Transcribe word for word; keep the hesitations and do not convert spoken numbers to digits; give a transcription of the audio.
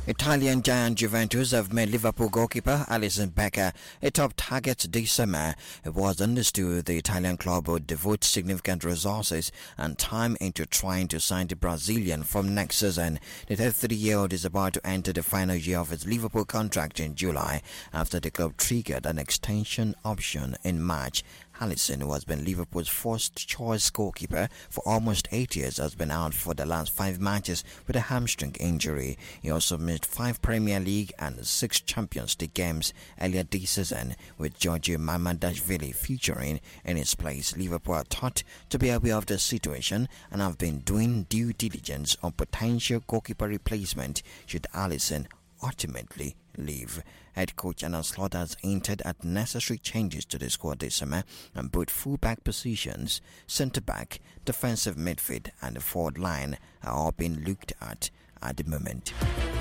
Italian giant Juventus have made Liverpool goalkeeper Alisson Becker a top target this summer. It was understood the Italian club would devote significant resources and time into trying to sign the Brazilian from next season. The thirty-three-year-old is about to enter the final year of his Liverpool contract in July after the club triggered an extension option in March. Alisson, who has been Liverpool's first-choice goalkeeper for almost eight years, has been out for the last five matches with a hamstring injury. He also missed five Premier League and six Champions League games earlier this season, with Giorgio Mamardashvili featuring in his place. Liverpool are thought to be aware of the situation and have been doing due diligence on potential goalkeeper replacement should Alisson ultimately leave. Head coach Arne Slot has hinted at necessary changes to the squad this summer, and both full-back positions, centre-back, defensive midfield and the forward line are all being looked at at the moment.